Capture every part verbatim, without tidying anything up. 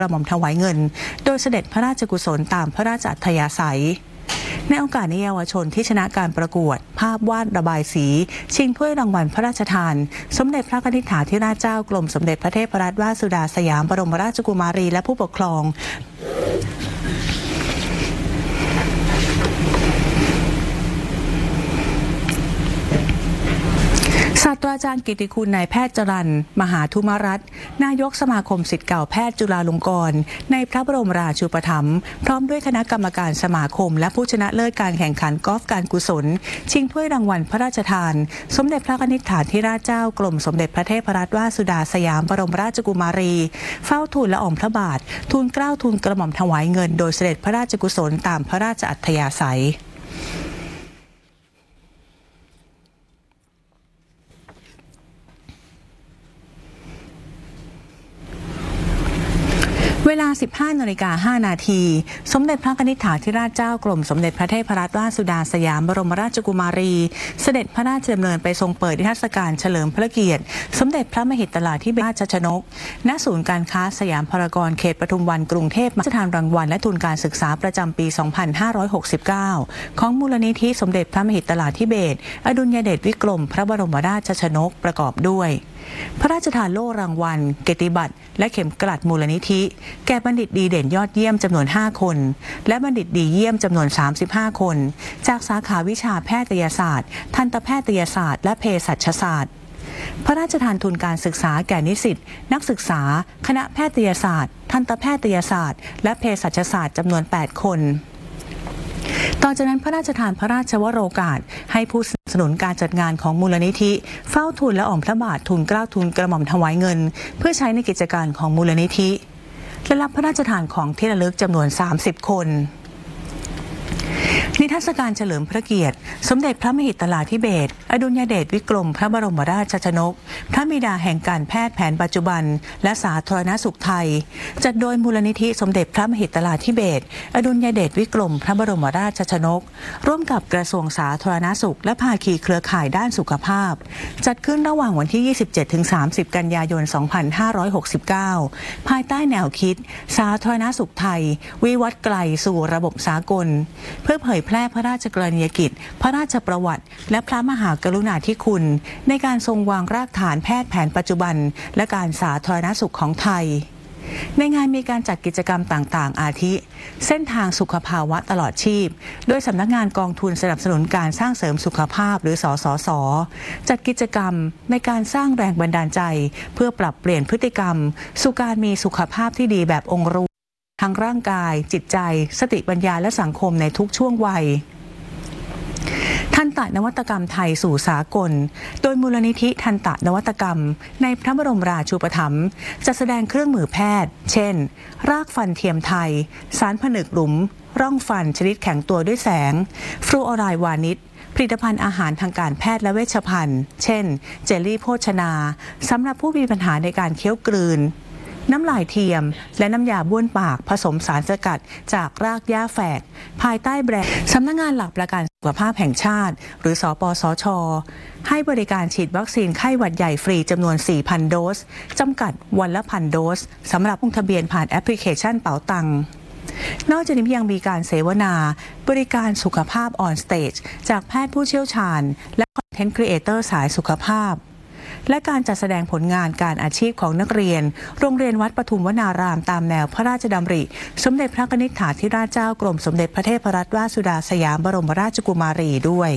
กระหม่อมถวายเงินโดยเสด็จพระราชกุศลตามพระราชอัธยาศัยในโอกาสนี้เยาวชนที่ชนะการประกวดภาพวาดระบายสีชิงถ้วยรางวัลพระราชทานสมเด็จพระกนิษฐาธิราชเจ้ากรมสมเด็จพระเทพรัตนราชสุดาสยามบรมราชกุมารีและผู้ปกครองศาสตราจารย์กิติคุณนายแพทย์จรัญมหาธุมรัตน์นายกสมาคมศิษย์เก่าแพทย์จุฬาลงกรณ์ในพระบรมราชูปถัมภ์พร้อมด้วยคณะกรรมการสมาคมและผู้ชนะเลิศการแข่งขันกอล์ฟการกุศลชิงถ้วยรางวัลพระราชทานสมเด็จพระกนิษฐาธิราชเจ้ากรมสมเด็จพระเทพรัตนราชสุดาสยามบรมราชกุมารีเฝ้าทูลละอองพระบาททูลเกล้าทูลกระหม่อมถวายเงินโดยเสด็จพระราชกุศลตามพระราชอัธยาศัยเวลา สิบห้านาฬิกาห้านาทีสมเด็จพระกนิษฐาธิราชเจ้ากรมสมเด็จพระเทพรัตนราชสุดาสยามบรมราชกุมารีเสด็จพระราชดำเนินไปทรงเปิดนิทรรศการเฉลิมพระเกียรติสมเด็จพระมหิดลาธิเบศรราชชนกณศูนย์การค้าสยามพารากอนเขตปทุมวันกรุงเทพมหานครทานรางวัลและทุนการศึกษาประจำปี สองพันห้าร้อยหกสิบเก้า ของมูลนิธิสมเด็จพระมหิดลาธิเบศรอดุลยเดชวิกรมพระบรมราชชนกประกอบด้วยพระราชทานโล่รางวัลเกียรติบัตรและเข็มกลัดมูลนิธิแก่บัณฑิตดีเด่นยอดเยี่ยมจำนวนห้าคนและบัณฑิตดีเยี่ยมจำนวนสามสิบห้าคนจากสาขาวิชาแพทยศาสตร์ทันตแพทยศาสตร์และเภสัชศาสตร์พระราชทานทุนการศึกษาแก่นิสิตนักศึกษาคณะแพทยศาสตร์ทันตแพทยศาสตร์และเภสัชศาสตร์จำนวนแปดคนต่อจากนั้นพระราชทานพระราชวโรกาสให้ผู้สนับสนุนการจัดงานของมูลนิธิเฝ้าทูลละอองพระบาททูลเกล้าทูลกระหม่อมถวายเงินเพื่อใช้ในกิจการของมูลนิธิและรับพระราชทานของที่ระลึกจำนวนสามสิบคนนิทรรศการเฉลิมพระเกียรติสมเด็จพระมหิดลาธิเบศรอดุลยเดชวิกรมพระบรมราชชนกพระบิดาแห่งการแพทย์แผนปัจจุบันและสาธารณสุขไทยจัดโดยมูลนิธิสมเด็จพระมหิดลาธิเบศรอดุลยเดชวิกรมพระบรมราชชนกร่วมกับกระทรวงสาธารณสุขและภาคีเครือข่ายด้านสุขภาพจัดขึ้นระหว่างวันที่ ยี่สิบเจ็ดถึงสามสิบ กันยายน สองพันห้าร้อยหกสิบเก้า ภายใต้แนวคิดสาธารณสุขไทยวิวัฒน์ไกลสู่ระบบสากลเพื่อเผยแพร่พระราชกรณียกิจพระราชประวัติและพระมหากรุณาธิคุณในการทรงวางรากฐานแพทย์แผนปัจจุบันและการสาธารณสุขของไทยในงานมีการจัดกิจกรรมต่างๆอาทิเส้นทางสุขภาวะตลอดชีพโดยสำนักงานกองทุนสนับสนุนการสร้างเสริมสุขภาพหรือสสส.จัดกิจกรรมในการสร้างแรงบันดาลใจเพื่อปรับเปลี่ยนพฤติกรรมสู่การมีสุขภาพที่ดีแบบองค์รวมทั้งร่างกายจิตใจสติปัญญาและสังคมในทุกช่วงวัยทันตนวัตกรรมไทยสู่สากลโดยมูลนิธิทันตนวัตกรรมในพระบรมราชูปถัมภ์จะแสดงเครื่องมือแพทย์เช่นรากฟันเทียมไทยสารผนึกหลุมร่องฟันชนิดแข็งตัวด้วยแสงฟลูออไรด์วานิชผลิตภัณฑ์อาหารทางการแพทย์และเวชภัณฑ์เช่นเจลลี่โภชนาสำหรับผู้มีปัญหาในการเคี้ยวกลืนน้ำลายเทียมและน้ำยาบ้วนปากผสมสารสกัดจากรากหญ้าแฝกภายใต้แบรนด์สำนักงานหลักประกันสุขภาพแห่งชาติหรือสปสช.ให้บริการฉีดวัคซีนไข้หวัดใหญ่ฟรีจำนวน สี่พัน โดสจำกัดวันละพันโดสสำหรับลงทะเบียนผ่านแอปพลิเคชันเป๋าตังนอกจากนี้ยังมีการเสวนาบริการสุขภาพออนสเตจจากแพทย์ผู้เชี่ยวชาญและคอนเทนต์ครีเอเตอร์สายสุขภาพและการจัดแสดงผลงานการอาชีพของนักเรียนโรงเรียนวัดปทุมวนารามตามแนวพระราชดำริสมเด็จพระกนิษฐาธิราชเจ้ากรมสมเด็จพระเทพรัตนราชสุดาสยามบรมราชกุมารีด้วย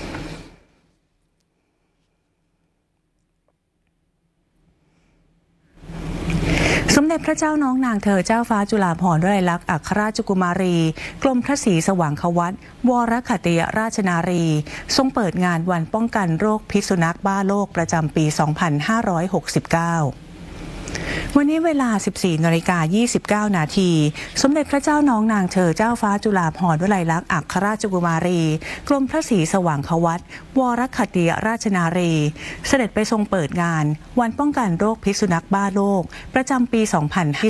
สมเด็จพระเจ้าน้องนางเธอเจ้าฟ้าจุฬาภรณ์วลัยลักษณ์อัครราชกุมารีกรมพระศรีสว่างควัตรวรขัตติยราชนารีทรงเปิดงานวันป้องกันโรคพิษสุนัขบ้าโลกประจำปี สองพันห้าร้อยหกสิบเก้า วันนี้เวลา สิบสี่นาฬิกายี่สิบเก้า นาทีสมเด็จพระเจ้าน้องนางเธอเจ้าฟ้าจุฬาภรณ์วลัยลักษณ์อัครราชกุมารีกรมพระศรีสว่างควัตรวรขัตติยราชนารีเสด็จไปทรงเปิดงานวันป้องกันโรคพิษสุนัขบ้าโลกประจำปี สองพันห้าร้อย